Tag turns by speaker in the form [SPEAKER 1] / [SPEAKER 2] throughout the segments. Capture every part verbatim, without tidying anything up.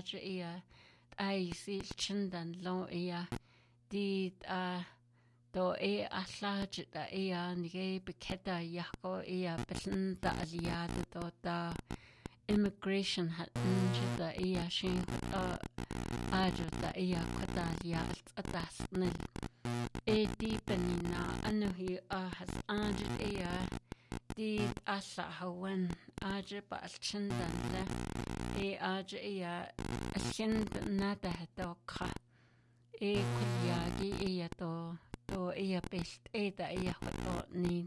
[SPEAKER 1] aja ia ai sil chindan lo ia di a do e allaj da ia nige bekeda yako ia belinda aliada do da immigration hat da ia shin a aja da ia kwada alia atas nil e di benina anuhi a has aja ia di alla hawan aja ba alchindan le e aja ia alchind nada do ka e kulyagi ia do do ia best e da ia do ni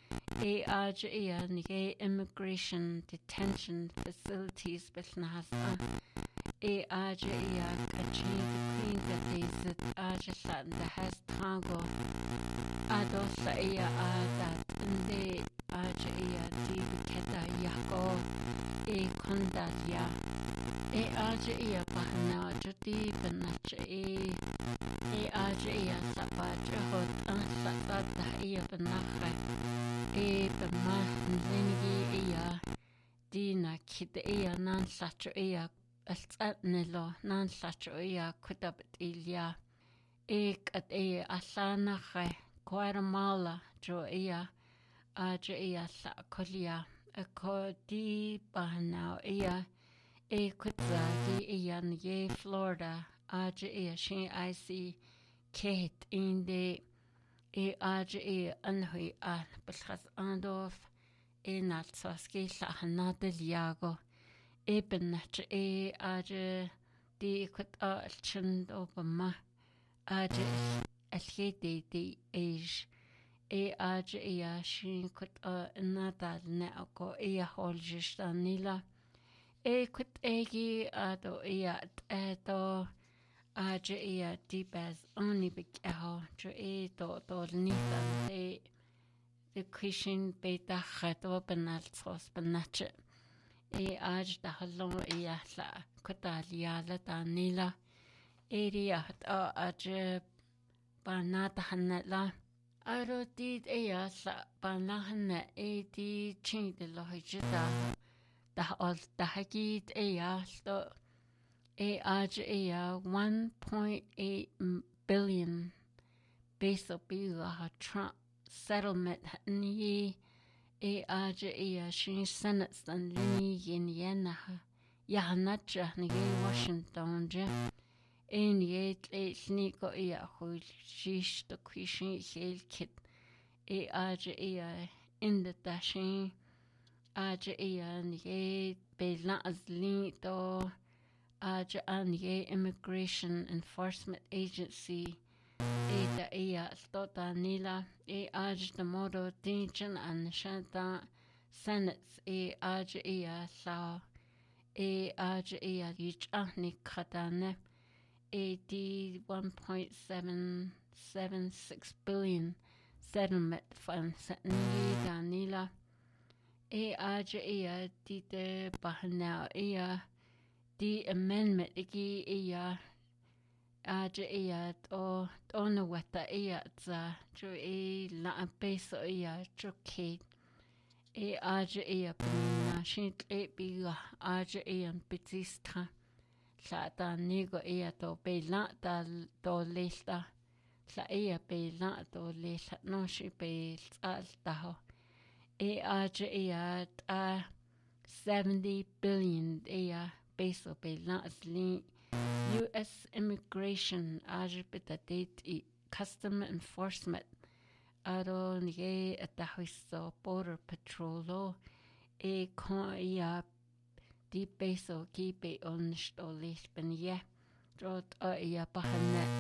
[SPEAKER 1] e aja ia nige immigration detention facilities belna has e aja ia kachi queen da desert aja san da has tango ado sa ia ada inde aja ia di keda yako e kondalia e aja ia bahna jodi benach e e aja ia sabaja hot ansata da ia benakha e bema zingi ia dina kid ia nan sacho ia altsatnelo nan sacho ia kudabt ilia e kat e asana kha Guatemala jo ia aja ia sa kolia a ko di bahna ia e kutza di ia ye Florida aja ia shin I see Kate in the e aja ia anhui a belkhas andof e natsaski sa hanadeliago e benach e aja di kut a chind obama aja alhedi di age e aja ia shin kut a nadal ne ako ia holjistanila e kut egi ado ia edo aja ia di bas only big eho jo e do do nita e the christian beta khato benal sos benach e aja da halon ia la kutalia la danila area a aja banata hanela aro did ea sa banahana e di ching de lohijita da ol da hagid ea sto e aja ea one point eight billion beso bila Trump settlement ni e aja ea shin senate stan lini yin yena ya nacha ni Washington je en yet e sniko ia hul shish to kishin hel kit e aja ia in the dashin aja ia ni bela azli to aja an ye immigration enforcement agency e da ia stota nila e aja the modo dinjan an shanta senates e aja ia sa e aja ia ich ahni khatane eighty-one point seven seven six billion settlement funds Danila e aja ia di de bahna ia di amendment iki ia aja ia to ona wata ia za jo e la peso ia joke e aja ia na shit e biga aja ia pitista Sata nigo ia to bela ta to lista sa ia bela to lista no shi be alta ho e aja ia ta seventy billion ia peso bela asli U S immigration aja bita date i custom enforcement aro nige atahiso border patrol e kon ia di peso ki be on sto lis ben ye drot a ia bahane